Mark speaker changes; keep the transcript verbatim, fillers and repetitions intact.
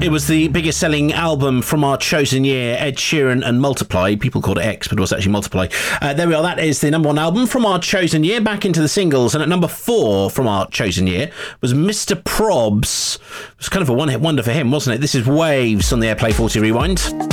Speaker 1: It was the biggest selling album from our chosen year, Ed Sheeran and Multiply. People called it X, but it was actually Multiply. Uh, there we are. That is the number one album from our chosen year. Back into the singles. And at number four from our chosen year was Mister Probs. It was kind of a one-hit wonder for him, wasn't it? This is Waves on the Airplay forty Rewind.